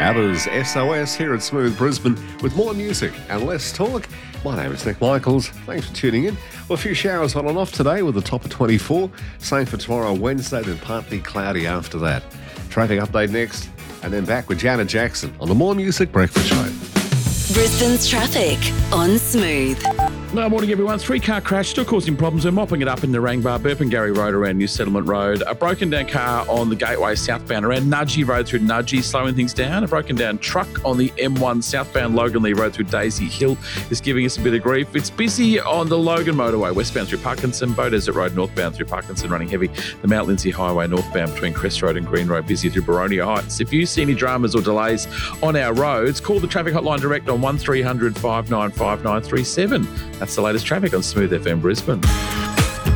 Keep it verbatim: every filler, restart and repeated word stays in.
ABBA's S O S here at Smooth Brisbane with more music and less talk. My name is Nick Michaels. Thanks for tuning in. Well, a few showers on and off today with a top of twenty-four. Same for tomorrow, Wednesday, then partly cloudy after that. Traffic update next, and then back with Janet Jackson on the More Music Breakfast Show. Brisbane's traffic on Smooth. No, morning everyone. Three-car crash still causing problems. We're mopping it up in Narangba, Burpengary Road around New Settlement Road. A broken down car on the Gateway southbound around Nudgee Road through Nudgee, slowing things down. A broken down truck on the M one southbound Logan Lee Road through Daisy Hill is giving us a bit of grief. It's busy on the Logan Motorway westbound through Parkinson, Bow Desert Road northbound through Parkinson running heavy. The Mount Lindsay Highway northbound between Crest Road and Green Road busy through Baronia Heights. If you see any dramas or delays on our roads, call the traffic hotline direct on one three hundred, five nine five, nine three seven. That's the latest traffic on Smooth F M Brisbane.